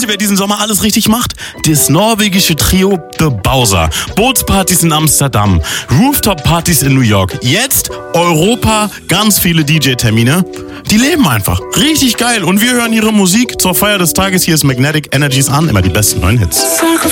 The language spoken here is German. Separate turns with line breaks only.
ihr, wer diesen Sommer alles richtig macht? Das norwegische Trio The Bowser. Bootspartys in Amsterdam, Rooftop-Partys in New York. Jetzt Europa, ganz viele DJ-Termine. Die leben einfach. Richtig geil. Und wir hören ihre Musik zur Feier des Tages. Hier ist Magnetic Energies an. Immer die besten neuen Hits.